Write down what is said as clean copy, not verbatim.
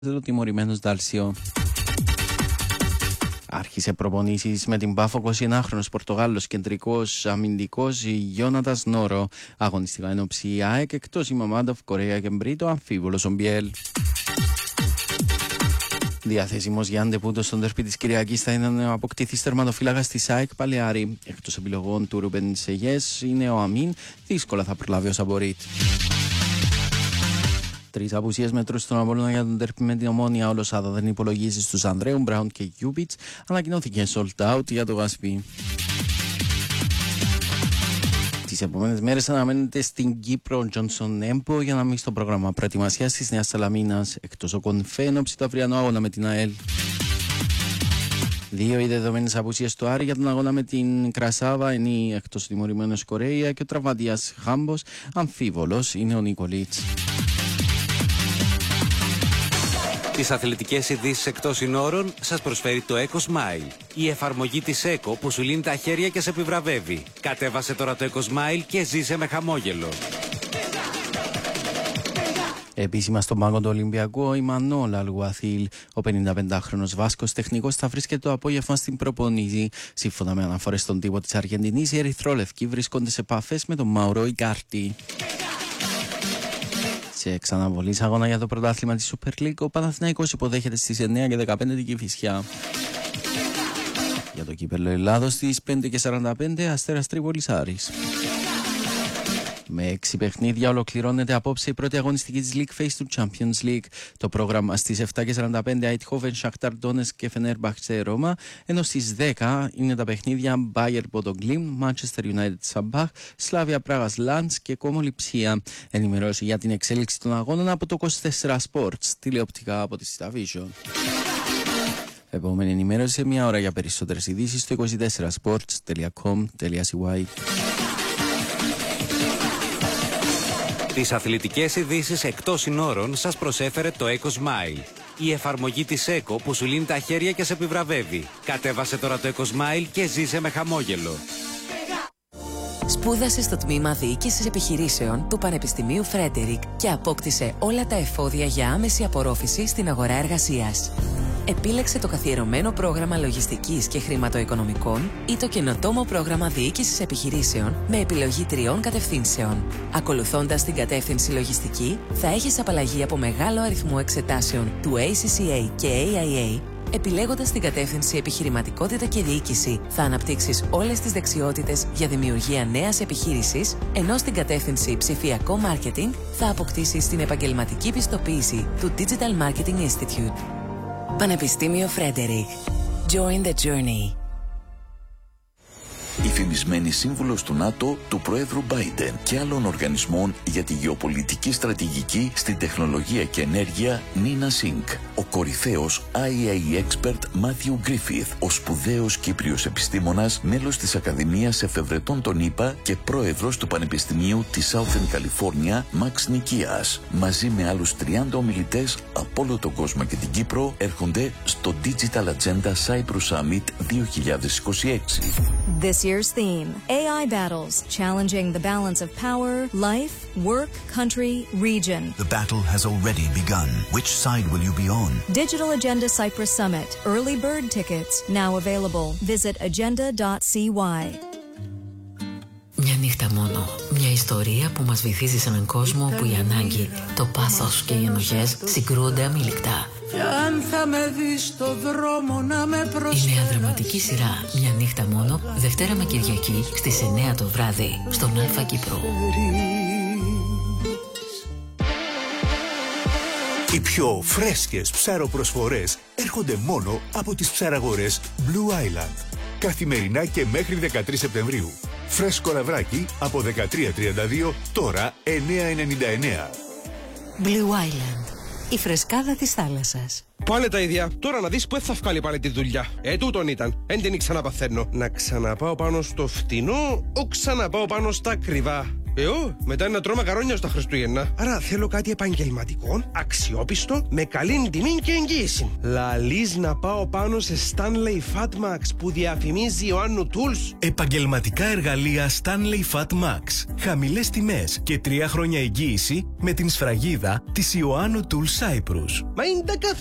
το τιμωρημένος Δάλσιο. Άρχισε προπονήσεις με την Πάφο 21χρονος Πορτογάλος κεντρικός αμυντικός Γιώνατας Νόρο. Αγωνιστικά ενόψει η ΑΕΚ εκτός η Μαμάντοφ, Κορέα και Μπρίτο, αμφίβολος ο Μπιέλ. Διαθέσιμος για αντεπούτο στον τερπί της Κυριακής θα είναι ο αποκτηθής τερματοφύλακας της ΑΕΚ Παλαιάρη. Εκτός επιλογών του Ρούμπεν Σεγιές είναι ο Αμίν, δύσκολα θα προλάβει ο Σαμπορίτ. 3 απουσίες μέτρους στον Απόλλωνα για τον τερπί με την Ομόνια. Ο Λοσάδα δεν υπολογίζει στους Ανδρέου, Μπράουν και Γιούμπιτς. Ανακοινώθηκε sold out για το Γασπί. Τις επόμενες μέρες αναμένεται στην Κύπρο ο Τζόνσον Έμπο για να μείνει στο πρόγραμμα προετοιμασίας της Νέας Σαλαμίνας. Εκτός ο Κονφέ ενόψει το αυριανό αγώνα με την ΑΕΛ. 2 οι δεδομένες απουσίες του Άρη για τον αγώνα με την Κρασάβα είναι εκτός τιμωρημένος Κορέα και ο τραυματίας Χάμπος αμφίβολος είναι ο Νικολίτς. Τις αθλητικές ειδήσεις εκτός συνόρων σας προσφέρει το Eco Smile. Η εφαρμογή της Eco που σου λύνει τα χέρια και σε επιβραβεύει. Κατέβασε τώρα το Eco Smile και ζήσε με χαμόγελο. Επίσημα στον πάγκο του Ολυμπιακού, ο Ιμανόλ Αλγουαθίλ, ο 55χρονος Βάσκος τεχνικός, θα βρίσκεται το απόγευμα στην προπονήση. Σύμφωνα με αναφορές στον τύπο της Αργεντινής, οι ερυθρόλευκοι βρίσκονται σε επαφές με τον Μαουρό Ικάρτη. Σε ξαναβολής αγώνα για το πρωτάθλημα της Super League, ο Παναθηναϊκός υποδέχεται στις 9 και 15 την Κηφισιά. Για το κύπελλο Ελλάδος στις 5 και 45 Αστέρας Τρίπολης Άρης. Με 6 παιχνίδια ολοκληρώνεται απόψε η πρώτη αγωνιστική της League Phase του Champions League. Το πρόγραμμα στις 7 και 45 Αιτχόβεν, Σαχτάρ Ντόνετσκ και Φενέρμπαχτσε Ρώμα, ενώ στις 10 είναι τα παιχνίδια Bayer Bodø/Glimt, Manchester United Σαμπάχ, Σλάβια Πράγας Λαντς και Κόμο Λιψία. Ενημερώσει για την εξέλιξη των αγώνων από το 24 Sports, τηλεοπτικά από τη Stavision. Επόμενη ενημέρωση σε μια ώρα. Για περισσότερες ειδήσεις στο 24sports.com.cy. Τις αθλητικές ειδήσεις εκτός συνόρων σας προσέφερε το Eco Smile. Η εφαρμογή της Eco που σου λύνει τα χέρια και σε επιβραβεύει. Κατέβασε τώρα το Eco Smile και ζήσε με χαμόγελο. Σπούδασε στο τμήμα Διοίκησης Επιχειρήσεων του Πανεπιστημίου Φρέντερικ και απόκτησε όλα τα εφόδια για άμεση απορρόφηση στην αγορά εργασίας. Επίλεξε το καθιερωμένο πρόγραμμα λογιστικής και χρηματοοικονομικών ή το καινοτόμο πρόγραμμα Διοίκησης Επιχειρήσεων με επιλογή 3 κατευθύνσεων. Ακολουθώντας την κατεύθυνση λογιστική, θα έχεις απαλλαγή από μεγάλο αριθμό εξετάσεων του ACCA και AIA. Επιλέγοντας την κατεύθυνση επιχειρηματικότητα και διοίκηση, θα αναπτύξεις όλες τις δεξιότητες για δημιουργία νέας επιχείρησης, ενώ στην κατεύθυνση ψηφιακό μάρκετινγκ θα αποκτήσεις την επαγγελματική πιστοποίηση του Digital Marketing Institute. Πανεπιστήμιο Φρέντερικ. Join the journey. Η φημισμένη σύμβουλος του ΝΑΤΟ, του Προέδρου Biden και άλλων οργανισμών για τη γεωπολιτική στρατηγική στην τεχνολογία και ενέργεια, Νίνα Σινκ. Ο κορυφαίος IAE expert Matthew Griffith, ο σπουδαίος Κύπριος επιστήμονας, μέλος της Ακαδημίας Εφευρετών των ΗΠΑ και πρόεδρος του Πανεπιστημίου της Southern California, Max Nikias. Μαζί με άλλους 30 ομιλητές από όλο τον κόσμο και την Κύπρο έρχονται στο Digital Agenda Cyprus Summit 2026. This year's theme, AI battles, challenging the balance of power, life, work, country, region. The battle has already begun. Which side will you be on? Digital Agenda Cyprus Summit. Early bird tickets now available. Visit agenda.cy. Μια νύχτα μόνο. Μια ιστορία που μας βυθίζει σε έναν κόσμο όπου η ανάγκη, το πάθος και οι ενοχές συγκρούονται αμήλικτα. Η νέα δραματική σειρά «Μια νύχτα μόνο», Δευτέρα με Κυριακή στις 9 το βράδυ στον Αλφα Κύπρο. Οι πιο φρέσκες ψαροπροσφορές έρχονται μόνο από τις ψαραγορές Blue Island. Καθημερινά και μέχρι 13 Σεπτεμβρίου. Φρέσκο λαβράκι από 13,32, τώρα 9,99. Blue Island. Η φρεσκάδα της θάλασσας. Πάλι τα ίδια. Τώρα να δεις που θα βγάλει πάλι τη δουλειά. Τούτον ήταν. Εν την ξαναπαθαίνω. Να ξαναπάω πάνω στο φτηνό, ο ξαναπάω πάνω στα ακριβά. Μετά να τρώω μακαρόνια στα Χριστούγεννα. Άρα θέλω κάτι επαγγελματικό, αξιόπιστο, με καλή τιμή και εγγύηση. Λαλείς να πάω πάνω σε Stanley Fatmax που διαφημίζει Ιωάννου Tools. Επαγγελματικά εργαλεία Stanley Fatmax. Χαμηλές τιμές και 3 χρόνια εγγύηση με την σφραγίδα της Ιωάννου Tools Cyprus. Μα είναι τα